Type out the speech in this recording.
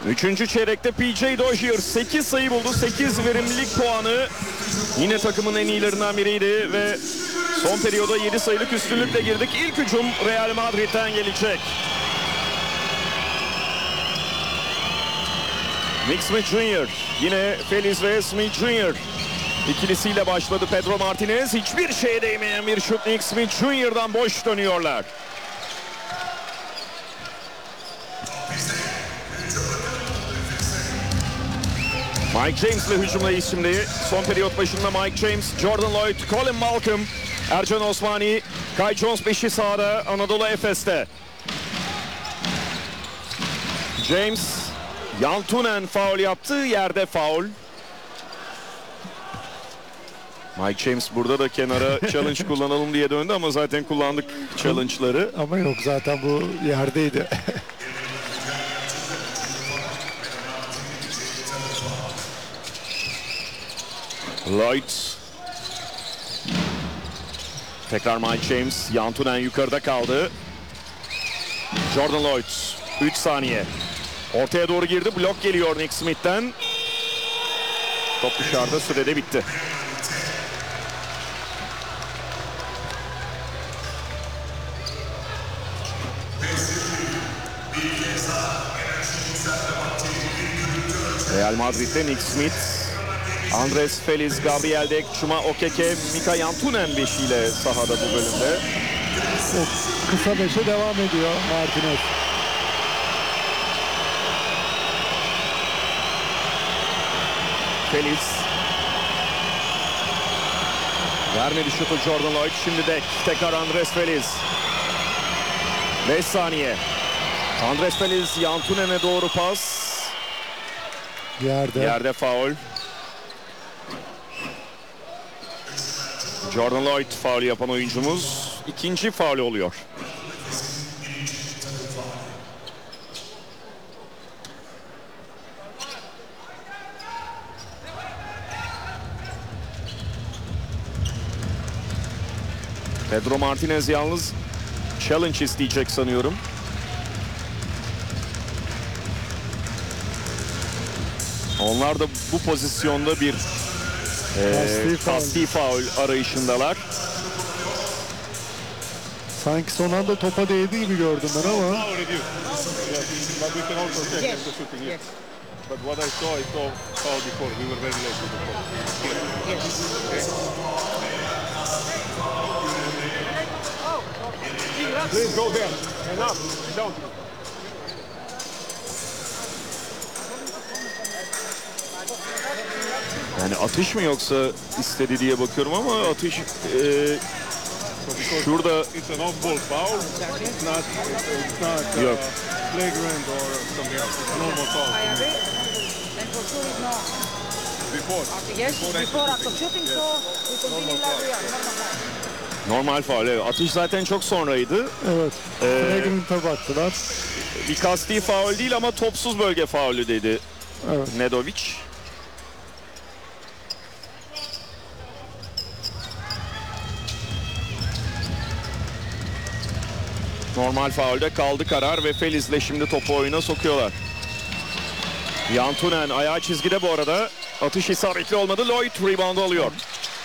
Üçüncü çeyrekte PJ Dozier 8 sayı buldu. 8 verimlilik puanı. Yine takımın en iyilerinden biriydi ve son periyoda 7 sayılık üstünlükle girdik. İlk hücum Real Madrid'den gelecek. Nick Smith Jr. Yine Feliz ve Smith Jr. ikilisiyle başladı Pedro Martinez. Hiçbir şeye değmeyen bir şut Nick Smith Jr.'dan boş dönüyorlar. Mike James ile hücumdayız şimdi. Son periyot başında Mike James, Jordan Lloyd, Colin Malcolm, Ercan Osmani, Kai Jones 5'i sahada Anadolu Efes'te. James, Yantunen faul yaptı. Yerde faul. Mike James burada da kenara challenge kullanalım diye döndü ama zaten kullandık challenge'ları. Ama yok, zaten bu yerdeydi. Lloyd. Tekrar Mike James. Yantunen yukarıda kaldı. Jordan Lloyd. 3 saniye. Ortaya doğru girdi. Blok geliyor Nick Smith'ten. Top dışarıda, sürede bitti. Real Madrid'de Nick Smith, Andres Feliz, Gabriel Dek, Chuma Okeke, Mika Yantunen beşiyle sahada bu bölümde. Kısa beşe devam ediyor Martinez. Feliz. Vermedi şutu Jordan Lloyd. Şimdi Dek. Tekrar Andres Feliz. 5 saniye. Andres Feliz Yantunen'e doğru pas. Yerde faul. Jordan Lloyd faul yapan oyuncumuz. İkinci faul oluyor. Pedro Martinez yalnız challenge isteyecek sanıyorum. Onlar da bu pozisyonda bir kasti faul arayışındalar. Sanki son anda topa değdi gibi gördüm ben ama. But what I saw foul before. We were very late to the call. Yes. Please go there. Enough. Down. Yani atış mı yoksa istedi diye bakıyorum ama atış şurada. It's an off-ball foul. It's not Yok. flagrant or something else. It's a normal foul. And for sure it's not. Before. Before after shooting, so we continue like we are. Normal faul. Evet. Atış zaten çok sonraydı. Evet. Flagrant'a baktılar. Bir kasti faul değil ama topsuz bölge faulü dedi Nedovic. Normal faulde kaldı karar ve Feliz'le şimdi topu oyuna sokuyorlar. Yantunen ayağı çizgide bu arada. Atış isabetli olmadı. Lloyd rebound alıyor.